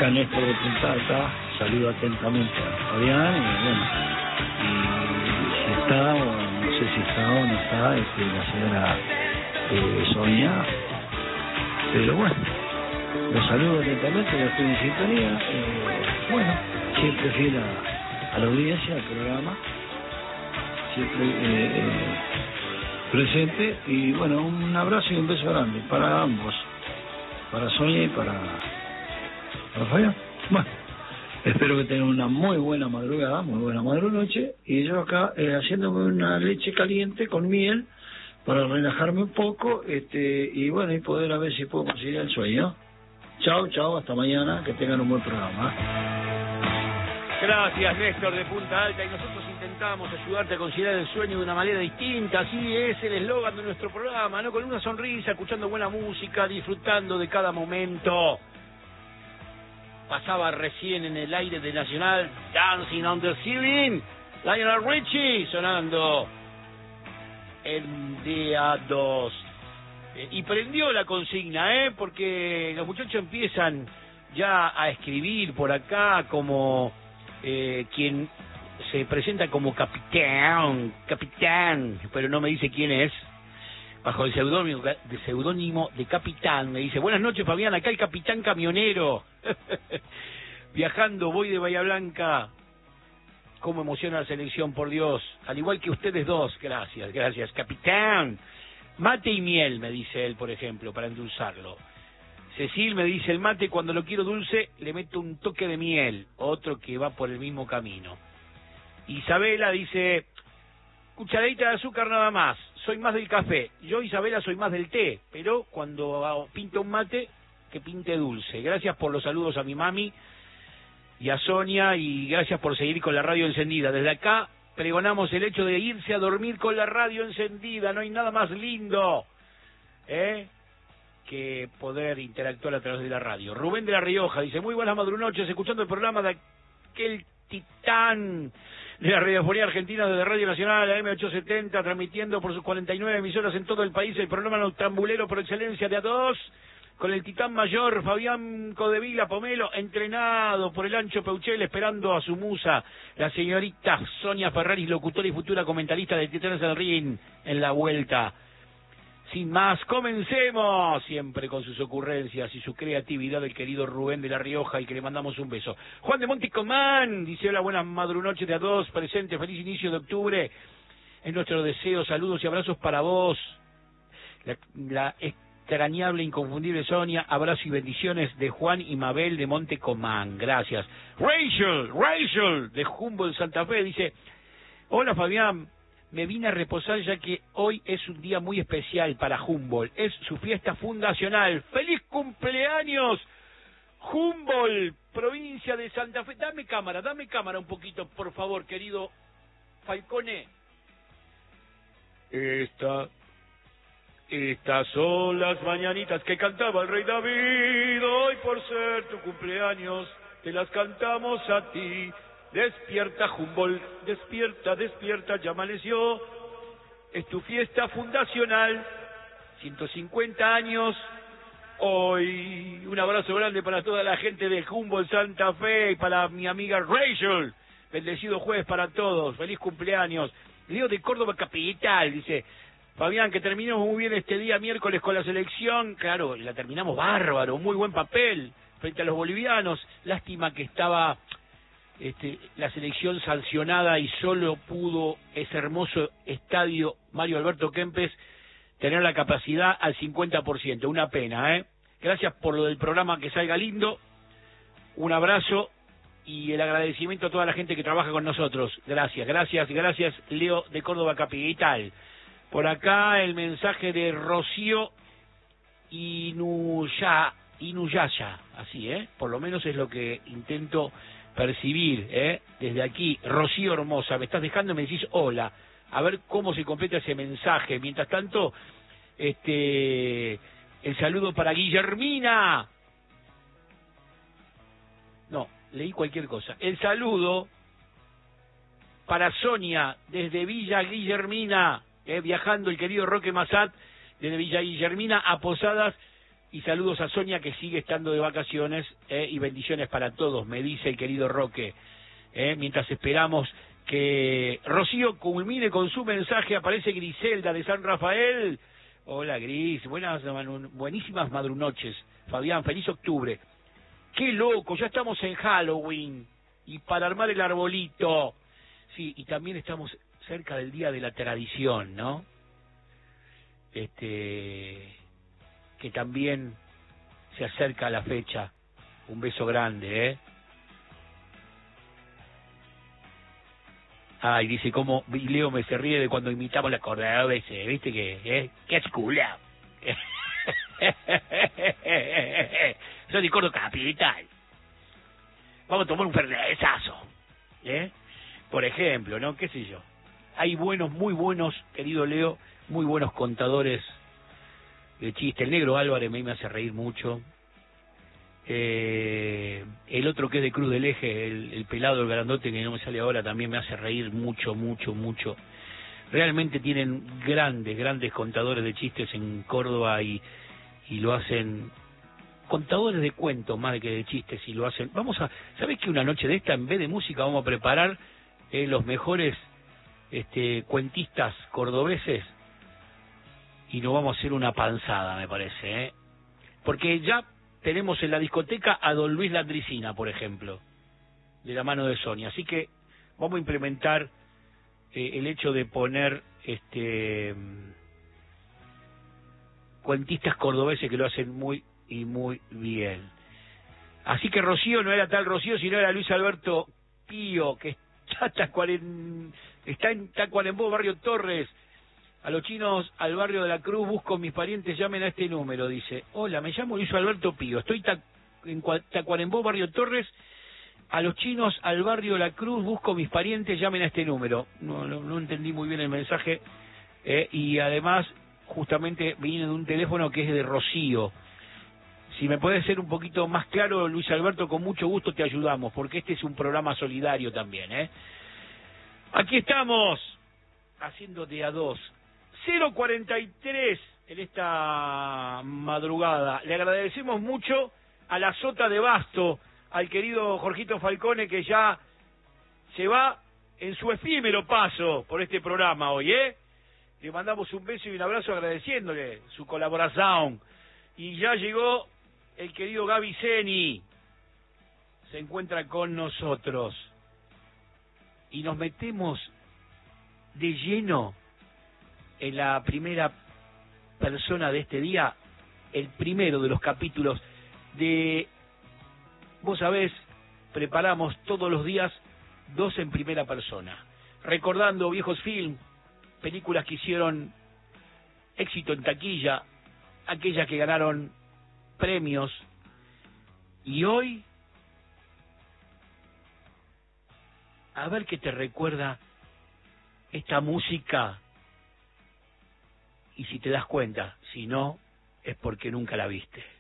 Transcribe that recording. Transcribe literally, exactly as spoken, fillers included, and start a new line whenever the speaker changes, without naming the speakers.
Acá Néstor de Punta Alta, saludo atentamente a Fabián, y bueno, y si está, o no sé si está o no está, este, la señora eh, Sonia, pero bueno, los saludo atentamente, los estoy en sintonía, eh, bueno, siempre fiel a, a la audiencia, al programa, siempre eh, eh, presente, y bueno, un abrazo y un beso grande para ambos, para Sonia y para... Rafael, bueno, espero que tengan una muy buena madrugada, muy buena madrugada, y yo acá eh, haciéndome una leche caliente con miel para relajarme un poco, este y bueno, y poder a ver si puedo conseguir el sueño. Chao, chao, hasta mañana, que tengan un buen programa.
Gracias, Néstor de Punta Alta, y nosotros intentamos ayudarte a conciliar el sueño de una manera distinta, así es el eslogan de nuestro programa, ¿no? Con una sonrisa, escuchando buena música, disfrutando de cada momento. Pasaba recién en el aire de Nacional, Dancing on the Ceiling, Lionel Richie sonando el día dos. Eh, y prendió la consigna, ¿eh? Porque los muchachos empiezan ya a escribir por acá como eh, quien se presenta como capitán, capitán, pero no me dice quién es, bajo el seudónimo de seudónimo de capitán. Me dice: buenas noches, Fabián, acá el capitán camionero. Viajando, voy de Bahía Blanca. Cómo emociona la selección, por Dios. Al igual que ustedes dos. Gracias, gracias, capitán. Mate y miel, me dice él, por ejemplo, para endulzarlo. Cecil me dice: el mate, cuando lo quiero dulce, le meto un toque de miel. Otro que va por el mismo camino. Isabela dice: cucharadita de azúcar nada más. Soy más del café. Yo, Isabela, soy más del té, pero cuando pinto un mate, que pinte dulce. Gracias por los saludos a mi mami y a Sonia, y gracias por seguir con la radio encendida. Desde acá pregonamos el hecho de irse a dormir con la radio encendida. No hay nada más lindo, ¿eh?, que poder interactuar a través de la radio. Rubén de La Rioja dice: muy buenas madrunoches, escuchando el programa de aquel titán de la radiofonía argentina desde Radio Nacional, la M ochocientos setenta, transmitiendo por sus cuarenta y nueve emisoras en todo el país el programa noctambulero por excelencia de A dos, con el titán mayor Fabián Codevila Pomelo, entrenado por el Ancho Peuchel, esperando a su musa, la señorita Sonia Ferraris, locutora y futura comentarista de Titanes del Ring, en la vuelta. Sin más, comencemos, siempre con sus ocurrencias y su creatividad, el querido Rubén de La Rioja, y que le mandamos un beso. Juan de Monticomán dice: hola, buenas madrunoches de A dos, presente, feliz inicio de octubre. Es nuestro deseo, saludos y abrazos para vos, la, la extrañable, inconfundible Sonia. Abrazo y bendiciones de Juan y Mabel de Montecomán. Gracias. Rachel, Rachel de Humboldt, Santa Fe, dice: hola, Fabián, me vine a reposar ya que hoy es un día muy especial para Humboldt. Es su fiesta fundacional. ¡Feliz cumpleaños, Humboldt, provincia de Santa Fe! Dame cámara, dame cámara un poquito, por favor, querido Falcone. Esta... Estas son las mañanitas que cantaba el rey David. Hoy, por ser tu cumpleaños, te las cantamos a ti. Despierta, Humboldt, despierta, despierta, ya amaneció. Es tu fiesta fundacional, ciento cincuenta años. Hoy, un abrazo grande para toda la gente de Humboldt, Santa Fe, y para mi amiga Rachel. Bendecido jueves para todos, feliz cumpleaños. Leo de Córdoba Capital dice: Fabián, que terminemos muy bien este día miércoles con la selección. Claro, la terminamos bárbaro, muy buen papel frente a los bolivianos. Lástima que estaba este, la selección sancionada y solo pudo ese hermoso estadio Mario Alberto Kempes tener la capacidad al cincuenta por ciento. Una pena, ¿eh? Gracias por lo del programa, que salga lindo. Un abrazo y el agradecimiento a toda la gente que trabaja con nosotros. Gracias, gracias, gracias, Leo de Córdoba Capital. Por acá el mensaje de Rocío Inuya, Inuyaya, así, ¿eh? Por lo menos es lo que intento percibir, ¿eh? Desde aquí. Rocío hermosa, me estás dejando y me decís hola. A ver cómo se completa ese mensaje. Mientras tanto, este, el saludo para Guillermina. No, leí cualquier cosa. El saludo para Sonia desde Villa Guillermina. Eh, viajando el querido Roque Massat desde Villa Guillermina a Posadas, Y saludos a Sonia, que sigue estando de vacaciones, eh, y bendiciones para todos, me dice el querido Roque. Eh, mientras esperamos que Rocío culmine con su mensaje, aparece Griselda de San Rafael. Hola Gris, buenas, buenísimas madrunoches. Fabián, feliz octubre. Qué loco, ya estamos en Halloween, y para armar el arbolito. Sí, y también estamos cerca del Día de la Tradición, ¿no? Este, que también se acerca a la fecha. Un beso grande, ¿eh? Ay, dice, como Leo me se ríe de cuando imitamos la cordobesa, ¿viste que? ¿Eh? ¡Qué escula! Soy de Córdoba Capital. Vamos a tomar un fernesazo, ¿eh? Por ejemplo, ¿no? ¿Qué sé yo? Hay buenos, muy buenos, querido Leo, muy buenos contadores de chiste. El negro Álvarez a mí me hace reír mucho. Eh, el otro que es de Cruz del Eje, el, el pelado, el grandote que no me sale ahora, también me hace reír mucho, mucho, mucho. Realmente tienen grandes, grandes contadores de chistes en Córdoba y, y lo hacen, contadores de cuentos más que de chistes, y lo hacen. Vamos a, ¿sabés que una noche de esta, en vez de música, vamos a preparar eh, los mejores este, cuentistas cordobeses y nos vamos a hacer una panzada, me parece, ¿eh? Porque ya tenemos en la discoteca a don Luis Landricina, por ejemplo, de la mano de Sonia. Así que vamos a implementar eh, el hecho de poner este cuentistas cordobeses que lo hacen muy y muy bien. Así que Rocío no era tal Rocío, sino era Luis Alberto Pío, que está, Tacuaren, está en Tacuarembó, Barrio Torres. A los chinos, al barrio de la Cruz, busco mis parientes, llamen a este número, dice. Hola, me llamo Luis Alberto Pío, estoy ta en Tacuarembó, Barrio Torres. A los chinos, al barrio de la Cruz, busco mis parientes, llamen a este número. No, no, no entendí muy bien el mensaje. Eh, y además, justamente, viene de un teléfono que es de Rocío. Si me puedes ser un poquito más claro, Luis Alberto, con mucho gusto te ayudamos, porque este es un programa solidario también, ¿eh? Aquí estamos, haciendo de a dos. cero cuarenta y tres en esta madrugada. Le agradecemos mucho a la Sota de Basto, al querido Jorgito Falcone, que ya se va en su efímero paso por este programa hoy, ¿eh? Le mandamos un beso y un abrazo agradeciéndole su colaboración. Y ya llegó el querido Gaby Zeni, se encuentra con nosotros. Y nos metemos de lleno en la primera persona de este día, el primero de los capítulos de, vos sabés, preparamos todos los días dos en primera persona, recordando viejos films, películas que hicieron éxito en taquilla, aquellas que ganaron premios, y hoy, a ver qué te recuerda esta música. Y si te das cuenta, si no, es porque nunca la viste.